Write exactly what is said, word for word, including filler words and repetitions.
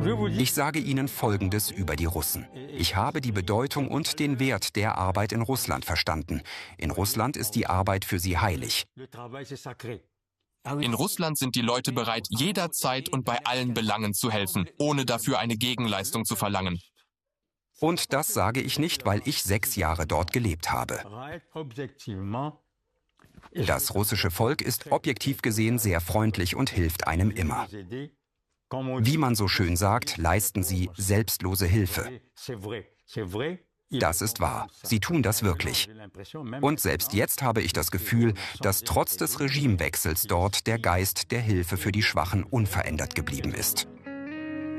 Ich sage Ihnen Folgendes über die Russen. Ich habe die Bedeutung und den Wert der Arbeit in Russland verstanden. In Russland ist die Arbeit für sie heilig. In Russland sind die Leute bereit, jederzeit und bei allen Belangen zu helfen, ohne dafür eine Gegenleistung zu verlangen. Und das sage ich nicht, weil ich sechs Jahre dort gelebt habe. Das russische Volk ist objektiv gesehen sehr freundlich und hilft einem immer. Wie man so schön sagt, leisten sie selbstlose Hilfe. Das ist wahr. Sie tun das wirklich. Und selbst jetzt habe ich das Gefühl, dass trotz des Regimewechsels dort der Geist der Hilfe für die Schwachen unverändert geblieben ist.